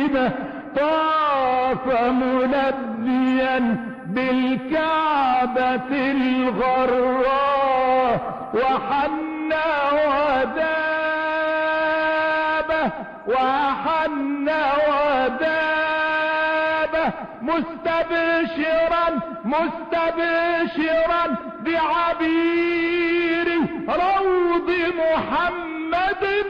طاف ملبيا بالكعبة الغراء وحن ودابه مستبشرا بعبير روض محمد